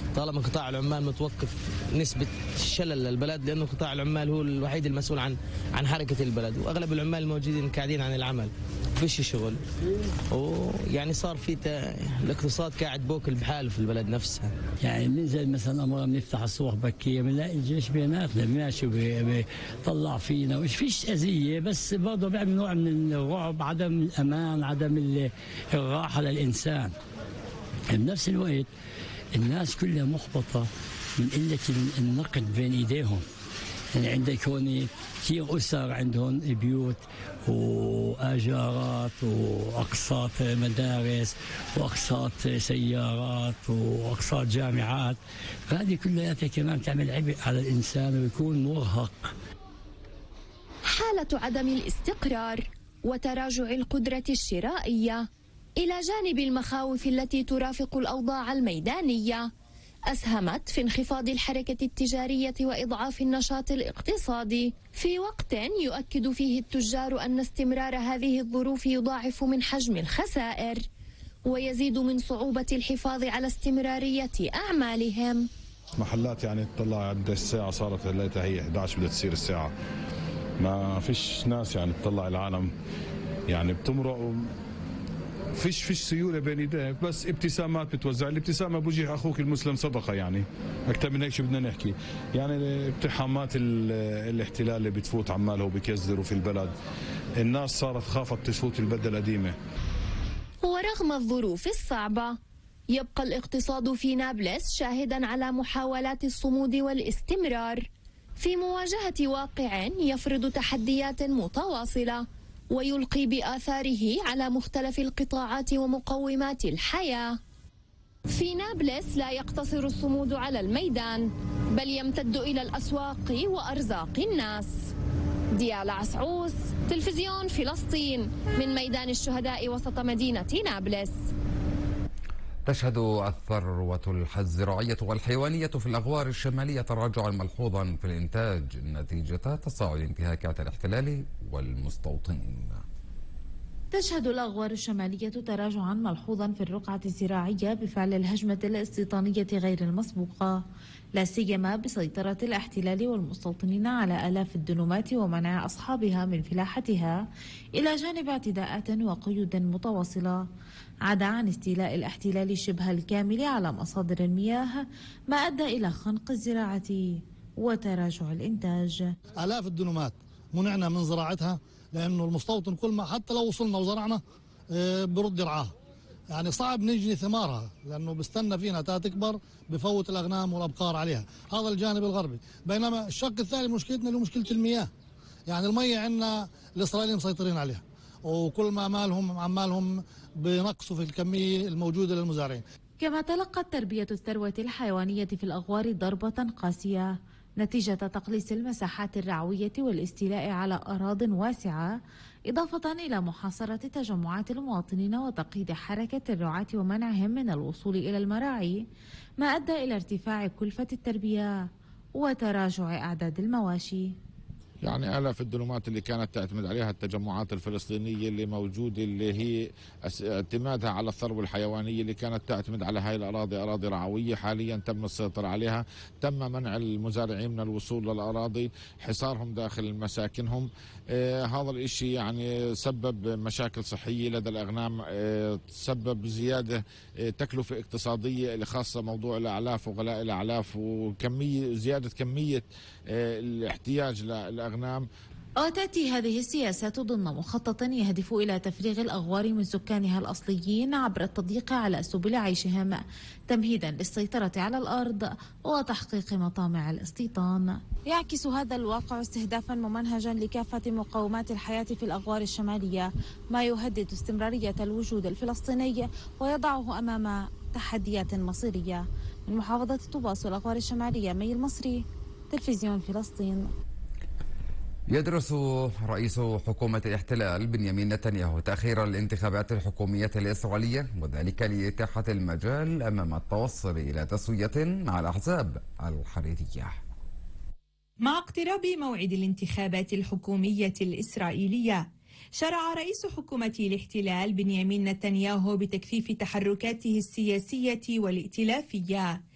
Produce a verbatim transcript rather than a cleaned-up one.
طالما قطاع العمال متوقف نسبة شلل للبلد، لأنه قطاع العمال هو الوحيد المسؤول عن عن حركة البلد، وأغلب العمال الموجودين قاعدين عن العمل، فيش شغل، ويعني صار في الاقتصاد قاعد بوكل بحاله في البلد نفسها. يعني بننزل مثلا أمر بنفتح الصبح بكير بنلاقي الجيش بيناتنا ماشي بيطلع فينا، ومش فيش أذية، بس برضه بيعمل نوع من الرعب، عدم الأمان، عدم الراحة للإنسان. بنفس الوقت الناس كلها محبطة من قلة النقد بين إيديهم. يعني عندك هون كثير أسر عندهم بيوت وآجارات وأقساط مدارس وأقساط سيارات وأقساط جامعات، فهذه كلها كمان تعمل عبء على الإنسان ويكون مرهق. حالة عدم الاستقرار وتراجع القدرة الشرائية إلى جانب المخاوف التي ترافق الأوضاع الميدانية أسهمت في انخفاض الحركة التجارية وإضعاف النشاط الاقتصادي، في وقت يؤكد فيه التجار أن استمرار هذه الظروف يضاعف من حجم الخسائر ويزيد من صعوبة الحفاظ على استمرارية أعمالهم. محلات يعني تطلع عند الساعة صارت لقيتها هي إحدى عشر بدها تصير الساعة، ما فيش ناس يعني تطلع العالم يعني بتمرق، فيش فيش سيوله بين ايديك، بس ابتسامات بتوزع. الابتسامه بوجه اخوك المسلم صدقه، يعني اكثر من هيك شو بدنا نحكي. يعني اقتحامات الاحتلال اللي بتفوت عماله وبكزروا في البلد، الناس صارت خافت تفوت البلد القديمه. ورغم الظروف الصعبه يبقى الاقتصاد في نابلس شاهدا على محاولات الصمود والاستمرار في مواجهه واقع يفرض تحديات متواصله ويلقي بآثاره على مختلف القطاعات ومقومات الحياة. في نابلس لا يقتصر الصمود على الميدان، بل يمتد إلى الأسواق وأرزاق الناس. ديالا عسعوس، تلفزيون فلسطين، من ميدان الشهداء وسط مدينة نابلس. تشهد الثروة الزراعية والحيوانية في الأغوار الشمالية تراجعا ملحوظا في الإنتاج نتيجة تصاعد انتهاكات الاحتلال والمستوطنين. تشهد الأغوار الشمالية تراجعا ملحوظا في الرقعة الزراعية بفعل الهجمة الاستيطانية غير المسبوقة، لا سيما بسيطرة الاحتلال والمستوطنين على آلاف الدنومات ومنع أصحابها من فلاحتها، إلى جانب اعتداءات وقيود متواصلة، عدا عن استيلاء الاحتلال شبه الكامل على مصادر المياه، ما أدى إلى خنق الزراعة وتراجع الإنتاج. آلاف الدنومات منعنا من زراعتها، لأنه المستوطن كل ما حتى لو وصلنا وزرعنا برد يرعاها، يعني صعب نجني ثمارها لأنه بستنى فينا تكبر بفوت الأغنام والأبقار عليها. هذا الجانب الغربي. بينما الشق الثاني مشكلتنا اللي هو مشكلة المياه، يعني المياه عندنا الإسرائيليين مسيطرين عليها، وكل ما مالهم عمالهم بنقصوا في الكمية الموجودة للمزارعين. كما تلقت تربية الثروة الحيوانية في الأغوار ضربة قاسية نتيجة تقليص المساحات الرعوية والاستيلاء على أراضٍ واسعة، إضافة إلى محاصرة تجمعات المواطنين وتقييد حركة الرعاة ومنعهم من الوصول إلى المراعي، ما أدى إلى ارتفاع كلفة التربية وتراجع أعداد المواشي. يعني آلاف الدنومات اللي كانت تعتمد عليها التجمعات الفلسطينية اللي موجودة، اللي هي اعتمادها على الثروة الحيوانية اللي كانت تعتمد على هاي الأراضي أراضي رعوية، حاليا تم السيطرة عليها، تم منع المزارعين من الوصول للأراضي، حصارهم داخل مساكنهم. آه هذا الإشي يعني سبب مشاكل صحية لدى الأغنام، آه سبب زيادة آه تكلفة اقتصادية اللي خاصة موضوع الأعلاف وغلاء الأعلاف وكمية زيادة كمية آه الاحتياج للأغنام. وتأتي هذه السياسات ضمن مخطط يهدف إلى تفريغ الأغوار من سكانها الأصليين عبر التضييق على سبل عيشهم، تمهيدا للسيطرة على الأرض وتحقيق مطامع الاستيطان. يعكس هذا الواقع استهدافا ممنهجا لكافة مقومات الحياة في الأغوار الشمالية، ما يهدد استمرارية الوجود الفلسطيني ويضعه أمام تحديات مصيرية. من محافظة طوباس والأغوار الشمالية، مي المصري، تلفزيون فلسطين. يدرس رئيس حكومة الاحتلال بنيامين نتنياهو تأخير الانتخابات الحكومية الإسرائيلية، وذلك لإتاحة المجال أمام التوصل إلى تسوية مع الأحزاب الحريرية. مع اقتراب موعد الانتخابات الحكومية الإسرائيلية، شرع رئيس حكومة الاحتلال بنيامين نتنياهو بتكثيف تحركاته السياسية والائتلافية